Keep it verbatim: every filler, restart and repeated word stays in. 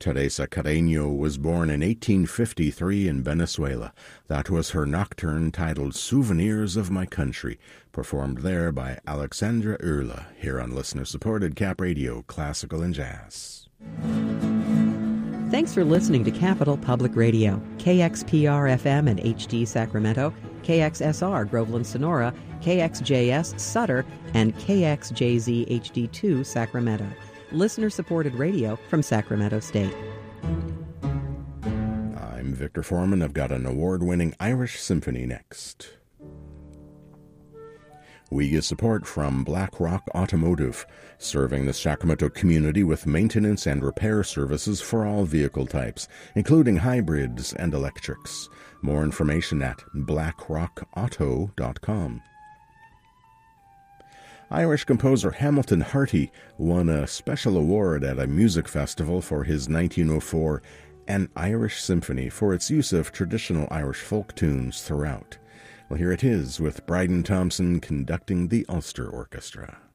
Teresa Carreño was born in eighteen fifty-three in Venezuela. That was her nocturne titled Souvenirs of My Country, performed there by Alexandra Urla, here on listener-supported Cap Radio, Classical and Jazz. Thanks for listening to Capital Public Radio, K X P R F M and H D Sacramento, K X S R Groveland Sonora, K X J S Sutter, and K X J Z H D two Sacramento. Listener-supported radio from Sacramento State. I'm Victor Foreman. I've got an award-winning Irish symphony next. We get support from Black Rock Automotive, serving the Sacramento community with maintenance and repair services for all vehicle types, including hybrids and electrics. More information at black rock auto dot com. Irish composer Hamilton Harty won a special award at a music festival for his nineteen oh four An Irish Symphony for its use of traditional Irish folk tunes throughout. Well, here it is with Bryden Thompson conducting the Ulster Orchestra.